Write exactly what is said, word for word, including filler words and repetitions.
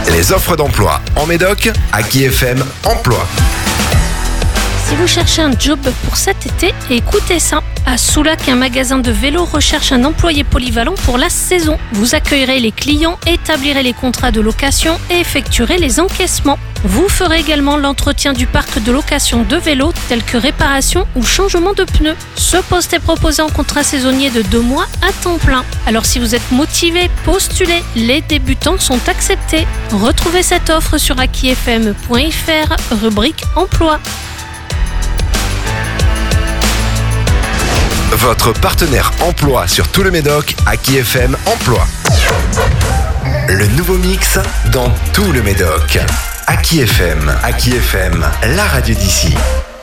Les offres d'emploi en Médoc, Aki F M Emploi. Si vous cherchez un job pour cet été, écoutez ça. À Soulac, un magasin de vélos recherche un employé polyvalent pour la saison. Vous accueillerez les clients, établirez les contrats de location et effectuerez les encaissements. Vous ferez également l'entretien du parc de location de vélos, tel que réparation ou changement de pneus. Ce poste est proposé en contrat saisonnier de deux mois à temps plein. Alors si vous êtes motivé, postulez. Les débutants sont acceptés. Retrouvez cette offre sur aki f m point f r, rubrique emploi. Votre partenaire emploi sur tout le Médoc, Aki F M Emploi. Le nouveau mix dans tout le Médoc. Aki F M, Aki F M, la radio d'ici.